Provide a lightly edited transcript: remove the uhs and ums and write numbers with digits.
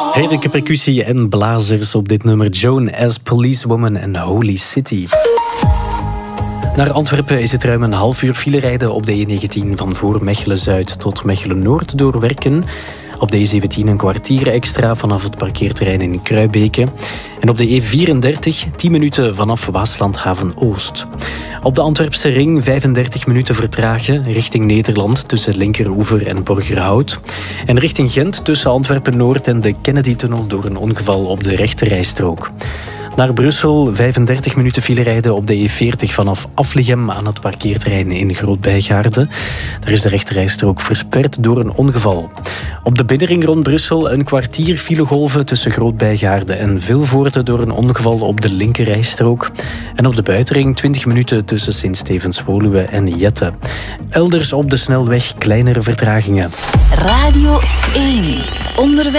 Redelijke percussie en blazers op dit nummer. Joan as Policewoman en Holy City. Naar Antwerpen is het ruim een half uur file rijden op de E19 van voor Mechelen-Zuid tot Mechelen-Noord door Werken. Op de E17 een kwartier extra vanaf het parkeerterrein in Kruibeke. En op de E34 10 minuten vanaf Waaslandhaven-Oost. Op de Antwerpse ring 35 minuten vertragen richting Nederland tussen Linkeroever en Borgerhout. En richting Gent tussen Antwerpen-Noord en de Kennedy-tunnel door een ongeval op de rechterrijstrook. Naar Brussel 35 minuten file rijden op de E40 vanaf Aflichem aan het parkeerterrein in Groot-Bijgaarde. Daar is de rechterrijstrook versperd door een ongeval. Op de binnenring rond Brussel een kwartier filegolven tussen Groot-Bijgaarde en Vilvoorde door een ongeval op de linkerrijstrook. En op de buitenring 20 minuten tussen Sint-Stevens-Woluwe en Jette. Elders op de snelweg kleinere vertragingen. Radio 1. Onderweg.